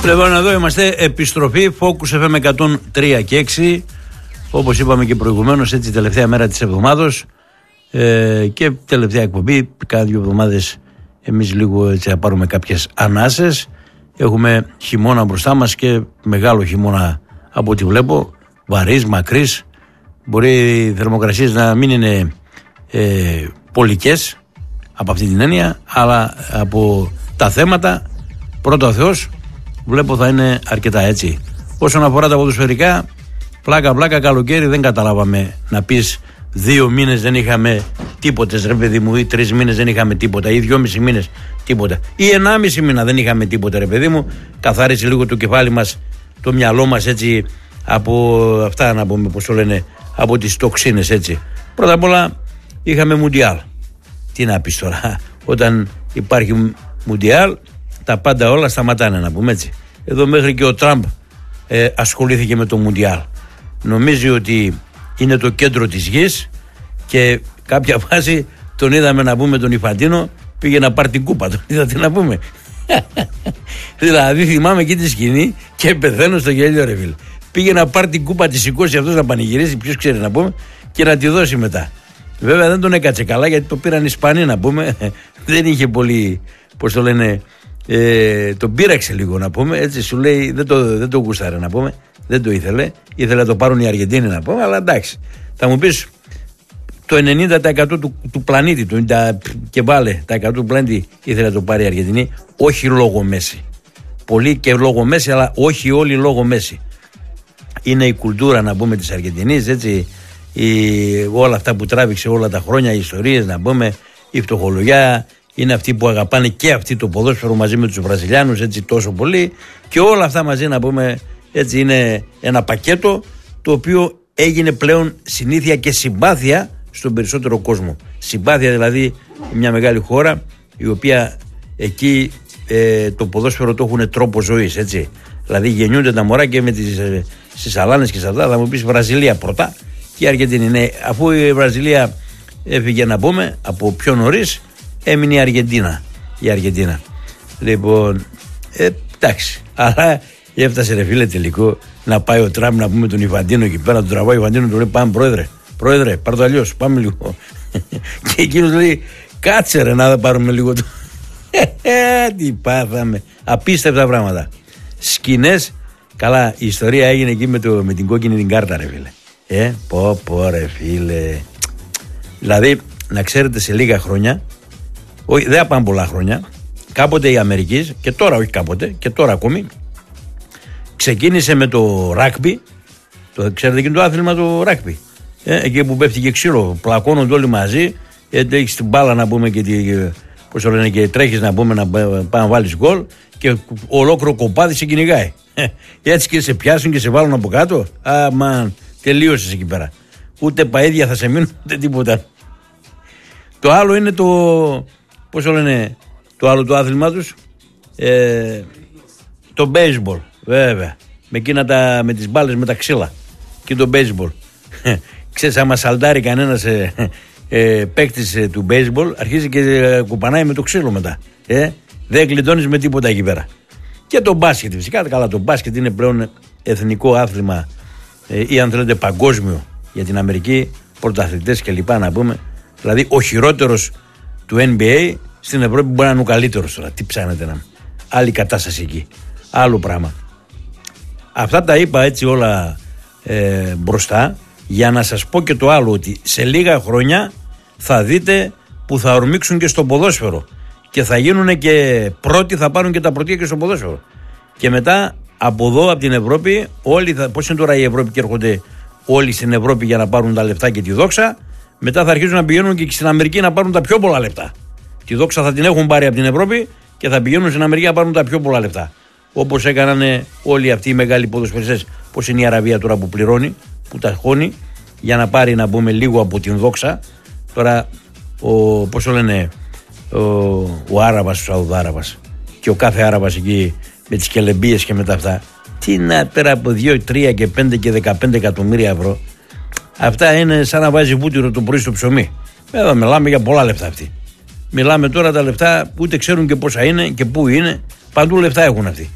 Λοιπόν, εδώ είμαστε, επιστροφή Focus FM 103 και 6. Όπως είπαμε και προηγουμένως, έτσι τελευταία μέρα της εβδομάδος και τελευταία εκπομπή. Κάνα 2 εβδομάδες εμείς λίγο έτσι θα πάρουμε κάποιες ανάσες. Έχουμε χειμώνα μπροστά μας και μεγάλο χειμώνα από ό,τι βλέπω. Βαρύς, μακρύς. Μπορεί οι θερμοκρασίες να μην είναι πολικές από αυτή την έννοια, αλλά από τα θέματα, πρώτα ο Θεός, βλέπω θα είναι αρκετά έτσι. Όσον αφορά τα ποδοσφαιρικά, πλάκα καλοκαίρι δεν καταλάβαμε να πεις 2 μήνες δεν είχαμε τίποτε, ρε παιδί μου, ή 3 μήνες δεν είχαμε τίποτα, ή 2,5 μήνες τίποτα, ή 1,5 μήνα δεν είχαμε τίποτα, ρε παιδί μου. Καθάρισε λίγο το κεφάλι μας, το μυαλό μας έτσι από αυτά, να πούμε, πώς το λένε, από τις τοξίνες έτσι. Πρώτα απ' όλα είχαμε Μουντιάλ. Τι να πεις τώρα, όταν υπάρχει Μουντιάλ, τα πάντα όλα σταματάνε, να πούμε έτσι. Εδώ μέχρι και ο Τραμπ ασχολήθηκε με το Μουντιάλ. Νομίζει ότι είναι το κέντρο της γης και κάποια φάση τον είδαμε, να πούμε, τον Ιφαντίνο, πήγε να πάρει την κούπα. Τον είδατε, να πούμε. Δηλαδή θυμάμαι εκεί τη σκηνή και πεθαίνω στο γέλιο, ρε φίλε. Πήγε να πάρει την κούπα, τη σηκώσει αυτός να πανηγυρίσει, ποιος ξέρει, να πούμε, και να τη δώσει μετά. Βέβαια δεν τον έκατσε καλά γιατί το πήραν Ισπανοί, να πούμε. Δεν είχε πολύ, πώς το λένε, τον πείραξε λίγο, να πούμε. Έτσι σου λέει, δεν το γούσταρε, να πούμε. Δεν το ήθελε. Ήθελε να το πάρουν οι Αργεντίνοι, να πούμε. Αλλά εντάξει. Θα μου πεις, το 90% του πλανήτη, και βάλε τα 100% του πλανήτη ήθελε να το πάρει η Αργεντινή. Όχι λόγω Μέση. Πολλοί και λόγω Μέση, αλλά όχι όλοι λόγω Μέση. Είναι η κουλτούρα, να πούμε, της Αργεντινής, έτσι. Όλα αυτά που τράβηξε όλα τα χρόνια, οι ιστορίες, να πούμε, η φτωχολογιά, είναι αυτοί που αγαπάνε και αυτοί το ποδόσφαιρο μαζί με τους Βραζιλιάνους, έτσι, τόσο πολύ, και όλα αυτά μαζί, να πούμε, έτσι, είναι ένα πακέτο το οποίο έγινε πλέον συνήθεια και συμπάθεια στον περισσότερο κόσμο. Συμπάθεια δηλαδή, μια μεγάλη χώρα η οποία εκεί το ποδόσφαιρο το έχουν τρόπο ζωής, έτσι. Δηλαδή γεννιούνται τα μωρά και με στις αλάνες και σε αυτά. Θα μου πεις Βραζιλία πρώτα και η Αργεντινή. Ναι, αφού η Βραζιλία έφυγε, να πούμε, από πιο νωρίς, έμεινε η Αργεντίνα. Λοιπόν, εντάξει. Αλλά έφτασε, ρε φίλε, τελικό να πάει ο Τραμπ, να πούμε, τον Ιφαντίνο εκεί πέρα, τον τραβάει ο Ιφαντίνο, του λέει πάμε πρόεδρε, πάρ' το αλλιώς, πάμε λίγο. Και εκείνος λέει κάτσε ρε να πάρουμε λίγο το. Τι πάθαμε. Απίστευτα πράγματα. Σκηνές. Καλά, η ιστορία έγινε εκεί με την κόκκινη την κάρτα, ρε φίλε. Πω ρε φίλε. Δηλαδή, να ξέρετε, σε λίγα χρόνια, όχι, δεν πάνε πολλά χρόνια, κάποτε η Αμερική, και τώρα όχι κάποτε, και τώρα ακόμη, ξεκίνησε με το ράκμπι. Ξέρετε και το άθλημα το ράκμπι. Εκεί που πέφτει και ξύλο, πλακώνονται όλοι μαζί, έχεις την μπάλα, να πούμε, και πώς το λένε, και τρέχεις, να πούμε, να πάει να βάλεις γκολ, και ολόκληρο κοπάδι σε κυνηγάει. Έτσι και σε πιάσουν και σε βάλουν από κάτω. Αμάν, τελείωσες εκεί πέρα. Ούτε παΐδια θα σε μείνουν, ούτε τίποτα. Το άλλο είναι το, πώς το λένε, το άλλο το άθλημα τους, το baseball, βέβαια. Με τις μπάλες με τα ξύλα και το baseball. Ξέρεις, άμα σαλτάρει κανένας παίκτης του baseball, αρχίζει και κουπανάει με το ξύλο μετά. Δεν γλιτώνεις με τίποτα εκεί πέρα. Και το μπάσκετ, φυσικά. Καλά, το μπάσκετ είναι πλέον εθνικό άθλημα, ή αν θέλετε παγκόσμιο, για την Αμερική, πρωταθλητές κλπ, να πούμε. Δηλαδή ο χειρότερος του NBA στην Ευρώπη μπορεί να είναι ο καλύτερος τώρα. Τι ψάχνετε να. Άλλη κατάσταση εκεί. Άλλο πράγμα. Αυτά τα είπα έτσι όλα μπροστά, για να σας πω και το άλλο, ότι σε λίγα χρόνια θα δείτε που θα ορμήξουν και στο ποδόσφαιρο και θα γίνουν και πρώτοι, θα πάρουν και τα πρωτεία και στο ποδόσφαιρο. Και μετά από εδώ, από την Ευρώπη, όλοι πώς είναι τώρα η Ευρώπη και έρχονται όλοι στην Ευρώπη για να πάρουν τα λεφτά και τη δόξα, μετά θα αρχίσουν να πηγαίνουν και στην Αμερική να πάρουν τα πιο πολλά λεφτά. Τη δόξα θα την έχουν πάρει από την Ευρώπη και θα πηγαίνουν στην Αμερική να πάρουν τα πιο πολλά λεφτά. Όπως έκαναν όλοι αυτοί οι μεγάλοι ποδοσφαιριστές. Πώς είναι η Αραβία τώρα που πληρώνει, που τα χώνει για να πάρει, να πούμε, λίγο από την δόξα. Τώρα, πώς το λένε, ο Άραβας, ο Σαουδάραβας και ο κάθε Άραβας εκεί με τις κελεμπίες και με τα αυτά. Τι να, πέρα από 2, 3 και 5 και 15 εκατομμύρια ευρώ. Αυτά είναι σαν να βάζει βούτυρο το πρωί στο ψωμί. Εδώ μιλάμε για πολλά λεφτά αυτοί. Μιλάμε τώρα τα λεφτά που ούτε ξέρουν και πόσα είναι και πού είναι. Παντού λεφτά έχουν αυτοί.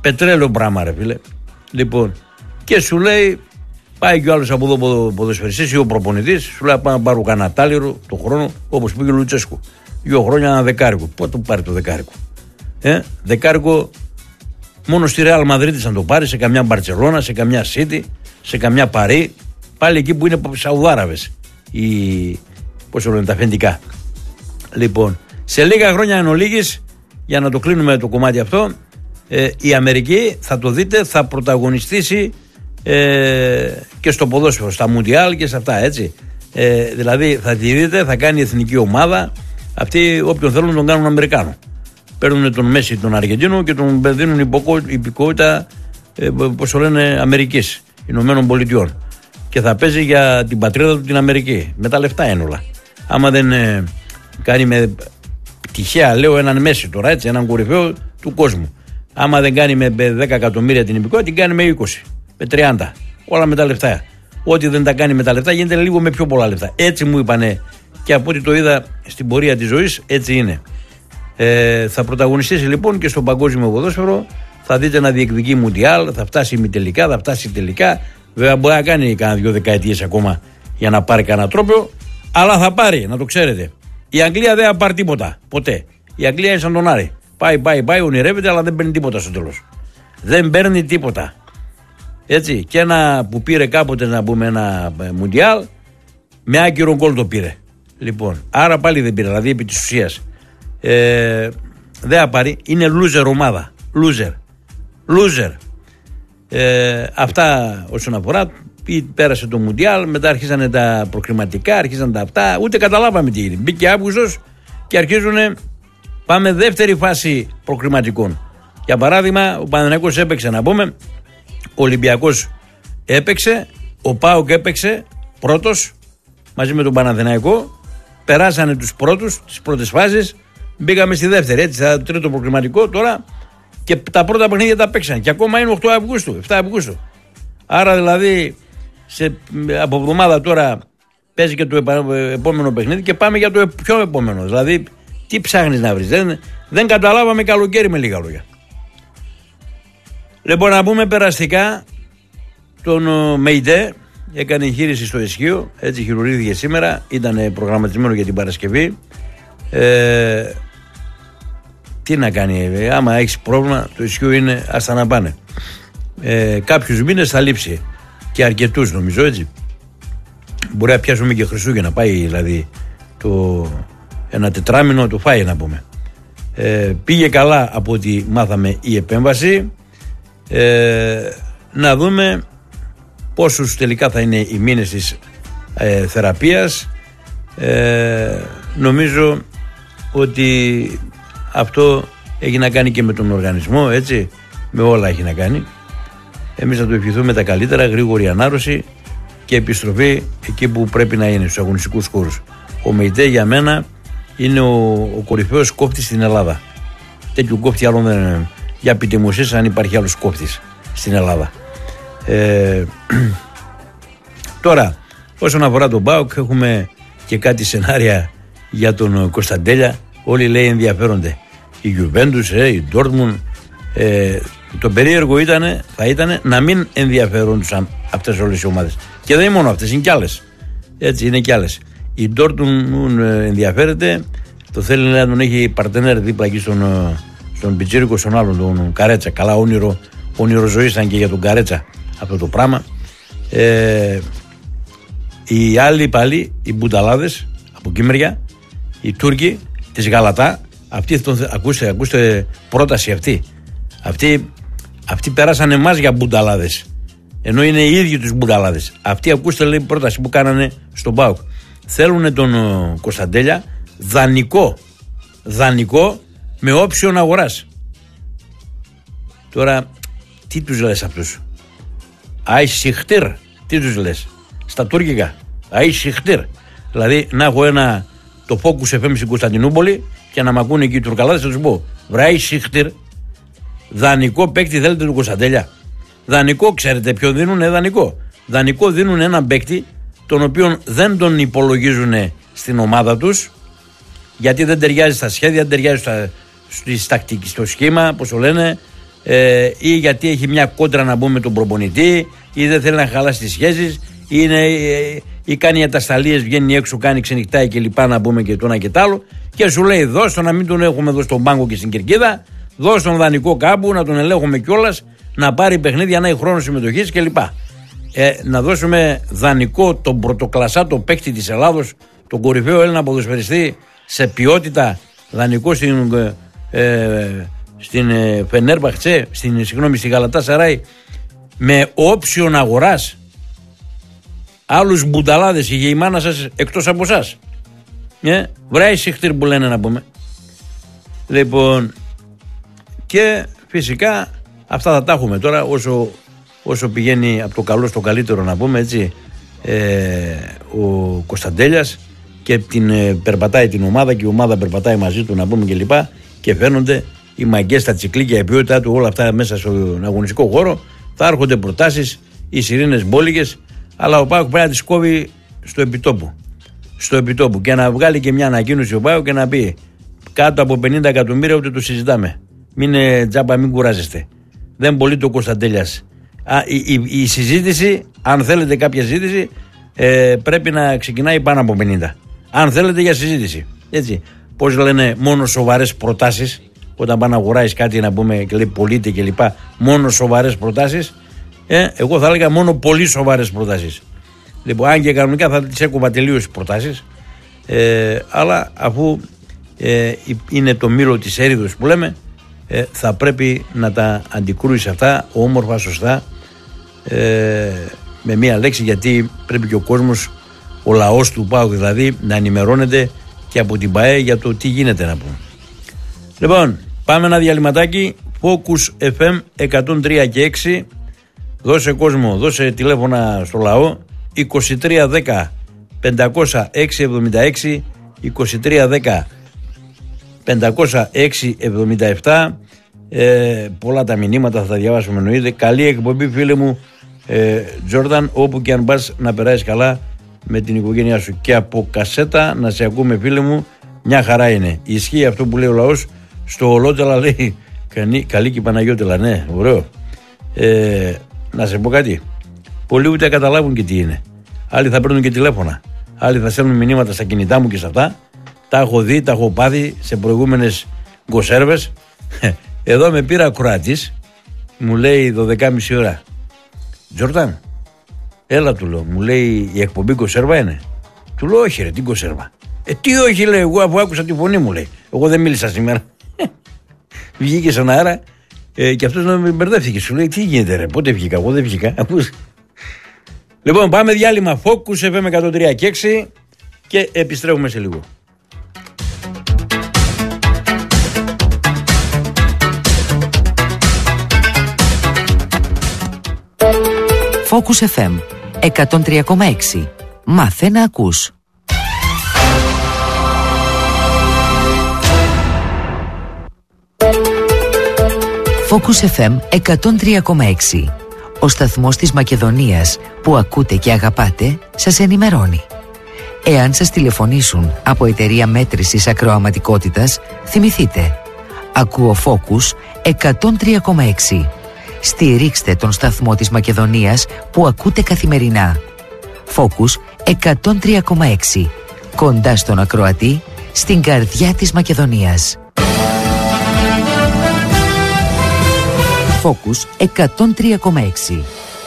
Πετρέλαιο πράγμα, ρε φίλε. Λοιπόν, και σου λέει, πάει κι ο άλλος από εδώ ποδοσφαιριστής ή ο προπονητής, σου λέει πάμε να πάρω κανένα τάλιρο το χρόνο, όπως πήγε ο Λουτσέσκου. 2 χρόνια ένα δεκάρικο. Πότε το πάρει το δεκάρικο? Δεκάρικο μόνο στη Ρεάλ Μαδρίτης να το πάρει, σε καμιά Μπαρτσελώνα, σε καμιά Σίτι, σε καμιά Παρί, πάλι εκεί που είναι Σαουδάραβες. Πώς το λένε, τα αφεντικά. Λοιπόν, σε λίγα χρόνια εν ολίγης, για να το κλείνουμε το κομμάτι αυτό, η Αμερική, θα το δείτε, θα πρωταγωνιστήσει και στο ποδόσφαιρο, στα Μουντιάλ και σε αυτά, έτσι. Δηλαδή θα τη δείτε, θα κάνει εθνική ομάδα. Αυτοί όποιον θέλουν τον κάνουν Αμερικάνο. Παίρνουν τον Μέση, τον Αργεντίνο και τον δίνουν υπηκότητα, πώς το λένε, Αμερικής, Ηνωμένων Πολιτειών. Και θα παίζει για την πατρίδα του την Αμερική. Με τα λεφτά είναι όλα. Άμα δεν κάνει με τυχαία, λέω, έναν Μέση τώρα, έτσι, έναν κορυφαίο του κόσμου. Άμα δεν κάνει με 10 εκατομμύρια την υπηκότητα, την κάνει με 20, με 30. Όλα με τα λεφτά. Ό,τι δεν τα κάνει με τα λεφτά γίνεται λίγο με πιο πολλά λεφτά. Έτσι μου είπανε και από ό,τι το είδα στην πορεία της ζωής, έτσι είναι. Θα πρωταγωνιστήσει λοιπόν και στο παγκόσμιο ποδόσφαιρο. Θα δείτε να διεκδικεί Μουντιάλ, θα φτάσει ημιτελικά, θα φτάσει τελικά. Βέβαια μπορεί να κάνει κανένα 2 δεκαετίες ακόμα για να πάρει κανένα τρόπαιο, αλλά θα πάρει, να το ξέρετε. Η Αγγλία δεν θα πάρει τίποτα, ποτέ. Η Αγγλία είναι σαν τον Άρη. Πάει, ονειρεύεται, αλλά δεν παίρνει τίποτα στο τέλος. Δεν παίρνει τίποτα. Έτσι, και ένα που πήρε κάποτε, να πούμε, ένα Μουντιάλ, με άκυρο γκολ το πήρε. Λοιπόν, άρα πάλι δεν πήρε, δηλαδή επί της ουσίας. Δεν θα πάρει, είναι loser ομάδα. Loser. Αυτά όσον αφορά. Πέρασε το Μουντιάλ, μετά αρχίσανε τα προκριματικά, αρχίσαν τα αυτά. Ούτε καταλάβαμε τι γίνει. Μπήκε Αύγουστος και αρχίζουν. Πάμε δεύτερη φάση προκριματικών. Για παράδειγμα, ο Παναθηναϊκός έπαιξε, να πούμε. Ο Ολυμπιακός έπαιξε. Ο ΠΑΟΚ έπαιξε πρώτος μαζί με τον Παναθηναϊκό. Περάσανε τους πρώτους, τις πρώτες φάσεις. Μπήκαμε στη δεύτερη, έτσι, στο τρίτο προκριματικό τώρα. Και τα πρώτα παιχνίδια τα παίξαν. Και ακόμα είναι 8 Αυγούστου, 7 Αυγούστου. Άρα δηλαδή από εβδομάδα τώρα παίζει και το επόμενο παιχνίδι και πάμε για το πιο επόμενο. Δηλαδή τι ψάχνεις να βρεις? Δεν καταλάβαμε καλοκαίρι, με λίγα λόγια. Λοιπόν, να πούμε περαστικά, τον ΜΕΙΤΕ έκανε εγχείρηση στο Ισχύο, έτσι χειρουργήθηκε σήμερα, ήταν προγραμματισμένο για την Παρασκευή. Τι να κάνει, άμα έχεις πρόβλημα, το Ισχύο είναι άστα να πάνε. Κάποιους μήνες θα λείψει και αρκετούς, νομίζω, έτσι. Μπορεί να πιάσουμε και Χριστούγεννα, πάει δηλαδή ένα τετράμινο το φάει, να πούμε. Πήγε καλά από ό,τι μάθαμε η επέμβαση. Να δούμε πόσους τελικά θα είναι οι μήνες της θεραπείας. Νομίζω ότι αυτό έχει να κάνει και με τον οργανισμό, έτσι, με όλα έχει να κάνει. Εμείς θα του ευχηθούμε τα καλύτερα, γρήγορη ανάρρωση και επιστροφή εκεί που πρέπει να είναι, στους αγωνιστικούς χώρους. Ο ΜΕΙΤΕ για μένα είναι ο κορυφαίος κόφτης στην Ελλάδα. Τέτοιου κόφτη άλλον δεν είναι. Για πείτε μου εσείς αν υπάρχει άλλος κόφτης στην Ελλάδα. Τώρα, όσον αφορά τον ΠΑΟΚ, έχουμε και κάτι σενάρια για τον Κωνσταντέλια. Όλοι λέει ενδιαφέρονται. Η Juventus, η Dortmund. Το περίεργο θα ήταν να μην ενδιαφέροντουσαν αυτές όλες οι ομάδες. Και δεν είναι μόνο αυτές, είναι κι άλλες. Έτσι, είναι κι άλλες. Η Dortmund ενδιαφέρεται, το θέλει να τον έχει παρτενέρ δίπλα εκεί στον Πιτσίρικο, στον άλλον, τον Καρέτσα. Καλά, όνειρο ζωής ήταν και για τον Καρέτσα αυτό το πράγμα. Οι άλλοι πάλι, οι Μπουνταλάδες από Κίμερια, οι Τούρκοι της Γαλατά, ακούστε πρόταση αυτή. Αυτοί πέρασαν εμάς για Μπουνταλάδες, ενώ είναι οι ίδιοι τους Μπουνταλάδες. Αυτοί, ακούστε, λέει, πρόταση που κάνανε στον ΠΑΟΚ. Θέλουν τον Κωνσταντέλια δανεικό με όψιον αγοράς. Τώρα τι τους λες αυτούς? Αϊσιχτήρ, τι τους λες στα τουρκικά? Αϊσιχτήρ. Δηλαδή να έχω το Focus FM στην Κωνσταντινούπολη και να μ' ακούνε εκεί οι Τουρκαλάδες, θα τους πω Αϊσιχτήρ. Δανεικό παίκτη θέλετε του Κωνσταντέλια? Δανεικό, ξέρετε ποιο δίνουνε? Δανεικό δίνουν έναν παίκτη τον οποίον δεν τον υπολογίζουν στην ομάδα τους, γιατί δεν ταιριάζει στα σχέδια, δεν ταιριάζει στη τακτική, στο σχήμα, πώς το λένε, ή γιατί έχει μια κόντρα να πούμε με τον προπονητή, ή δεν θέλει να χαλάσει τις σχέσεις, ή κάνει ατασταλίες, βγαίνει έξω, κάνει ξενυχτάει και λοιπά να πούμε και το ένα και το άλλο, και σου λέει δώσ' τον, να μην τον έχουμε εδώ στον πάγκο και στην κερκίδα, δώσ' τον δανεικό κάπου, να τον ελέγχουμε κιόλας, να πάρει παιχνίδια, να έχει χρόνο συμμετοχής κλπ. Να δώσουμε δανεικό τον πρωτοκλασσάτο παίκτη της Ελλάδος, τον κορυφαίο Έλληνα ποδοσφαιριστή σε ποιότητα, δανεικό στην Φενέρμπαχτσε, στη Γαλατάσαράι, με όψιον αγοράς, άλλους μπουνταλάδες, είχε η μάνα σας εκτός από εσάς. Βράει συχτήρ που λένε να πούμε. Λοιπόν, και φυσικά αυτά θα τα έχουμε τώρα όσο πηγαίνει από το καλό στο καλύτερο να πούμε έτσι, ο Κωνσταντέλιας, και περπατάει την ομάδα και η ομάδα περπατάει μαζί του να πούμε και λοιπά, και φαίνονται οι μαγκές, τα τσικλίκια, η ποιότητά του, όλα αυτά μέσα στον αγωνιστικό χώρο. Θα έρχονται προτάσεις, οι σιρήνες μπόλικες, αλλά ο ΠΑΟΚ πρέπει να τις κόβει στο επιτόπου και να βγάλει και μια ανακοίνωση ο ΠΑΟΚ και να πει κάτω από 50 εκατομμύρια ούτε το συζητάμε. Μην τζάμπα, μην κουράζεστε. Δεν πωλείται ο Κωνσταντέλιας. Η συζήτηση, αν θέλετε κάποια συζήτηση, πρέπει να ξεκινάει πάνω από 50. Αν θέλετε για συζήτηση. Έτσι. Πώς λένε, μόνο σοβαρές προτάσεις. Όταν πάνε να αγοράεις κάτι να πούμε και λέει πωλείται και λοιπά, μόνο σοβαρές προτάσεις. Εγώ θα έλεγα μόνο πολύ σοβαρές προτάσεις. Λοιπόν, αν και κανονικά θα τις έκοβα τελείως προτάσεις, αλλά αφού είναι το μήλο της έρηδος που λέμε, θα πρέπει να τα αντικρούεις αυτά όμορφα, σωστά, με μία λέξη, γιατί πρέπει και ο κόσμος, ο λαός του ΠΑΟΚ δηλαδή, να ενημερώνεται και από την ΠΑΕ για το τι γίνεται να πούμε. Λοιπόν, πάμε ένα διαλυματάκι. Focus FM 103 και 6. Δώσε κόσμο, δώσε τηλέφωνα στο λαό. 2310 500 676, 2310 500 677. Πολλά τα μηνύματα, θα τα διαβάσουμε εννοείται. Καλή εκπομπή φίλε μου Τζόρνταν, όπου και αν πας να περάσεις καλά με την οικογένειά σου. Και από κασέτα να σε ακούμε φίλε μου, μια χαρά είναι. Ισχύει αυτό που λέει ο λαός. Στο Ολότελα λέει καλή και η Παναγιώτελα. Ναι, ωραίο. Να σε πω κάτι. Πολλοί ούτε καταλάβουν και τι είναι. Άλλοι θα παίρνουν και τηλέφωνα. Άλλοι θα στέλνουν μηνύματα στα κινητά μου και σε αυτά. Τα έχω δει, τα έχω πάθει σε προηγούμενες γκοσέρβες. Εδώ με πήρα ακροατής, μου λέει 12.30 ώρα. Τζόρνταν, έλα του λέω, μου λέει η εκπομπή γκοσέρβα είναι. Του λέω όχι ρε, τι γκοσέρβα. Τι όχι λέει, εγώ αφού άκουσα τη φωνή μου λέει. Εγώ δεν μίλησα σήμερα. Βγήκε στον αέρα και αυτός να με μπερδεύτηκε. Σου λέει τι γίνεται ρε, πότε βγήκα, εγώ δεν βγήκα. Λοιπόν, πάμε διάλειμμα. Focus FM 103 και 6 και επιστρέφουμε σε λίγο. Focus FM 103,6. Μάθε να ακούς. Focus FM 103,6. Ο σταθμός της Μακεδονίας που ακούτε και αγαπάτε σας ενημερώνει. Εάν σας τηλεφωνήσουν από εταιρεία μέτρησης ακροαματικότητας, θυμηθείτε. Ακούω Focus 103,6. Στηρίξτε τον σταθμό της Μακεδονίας που ακούτε καθημερινά. Focus 103,6. Κοντά στον ακροατή, στην καρδιά της Μακεδονίας. Focus 103,6.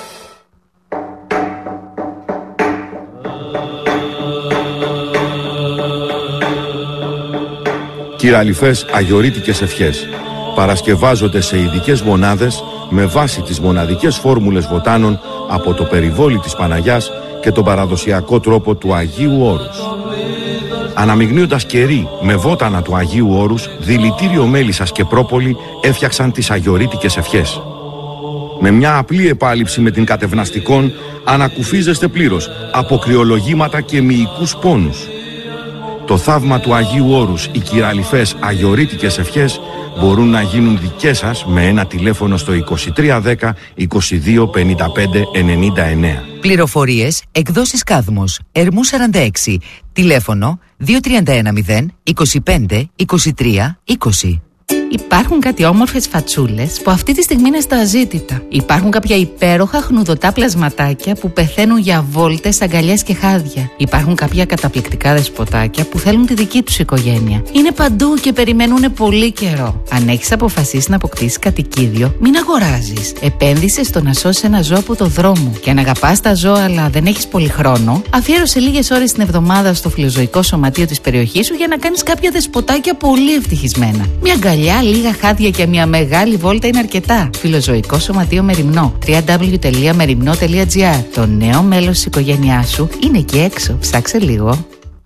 Κυραλιφές αγιορείτικες ευχές παρασκευάζονται σε ειδικές μονάδες με βάση τις μοναδικές φόρμουλες βοτάνων από το περιβόλι της Παναγιάς και τον παραδοσιακό τρόπο του Αγίου Όρους. Αναμειγνύοντας κερί με βότανα του Αγίου Όρους, δηλητήριο μέλισσας και πρόπολη έφτιαξαν τις αγιορείτικες ευχές. Με μια απλή επάλυψη με την κατευναστικόν ανακουφίζεστε πλήρως από κρυολογήματα και μυϊκούς πόνους. Το θαύμα του Αγίου Όρους, οι κυραλιφές αγιορείτικες ευχές μπορούν να γίνουν δικές σας με ένα τηλέφωνο στο 2310 22 55 99. Πληροφορίες, εκδόσεις Κάδμος, Ερμού 46, τηλέφωνο 2310 25 23 20. Υπάρχουν κάτι όμορφες φατσούλες που αυτή τη στιγμή είναι στα αζήτητα. Υπάρχουν κάποια υπέροχα χνουδωτά πλασματάκια που πεθαίνουν για βόλτες, αγκαλιές και χάδια. Υπάρχουν κάποια καταπληκτικά δεσποτάκια που θέλουν τη δική τους οικογένεια. Είναι παντού και περιμένουν πολύ καιρό. Αν έχεις αποφασίσει να αποκτήσεις κατοικίδιο, μην αγοράζεις. Επένδυσε στο να σώσεις ένα ζώο από το δρόμο. Και αν αγαπάς τα ζώα αλλά δεν έχεις πολύ χρόνο, αφιέρωσε λίγες ώρες την εβδομάδα στο φιλοζωικό σωματείο της περιοχής σου για να κάνεις κάποια δεσποτάκια πολύ ευτυχισμένα. Μια αγκαλιά, λίγα χάδια και μια μεγάλη βόλτα είναι αρκετά. Φιλοζωικό σωματείο Μεριμνό. www.merimno.gr. Το νέο μέλος της οικογένειάς σου είναι εκεί έξω. Ψάξε λίγο.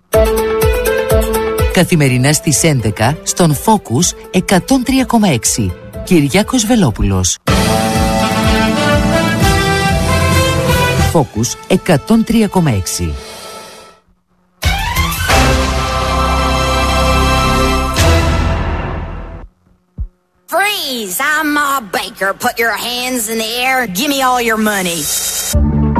Καθημερινά στις 11 στον Focus 103,6. Κυριάκος Βελόπουλος. Focus 103,6. Freeze! I'm Ma Baker. Put your hands in the air. Give me all your money.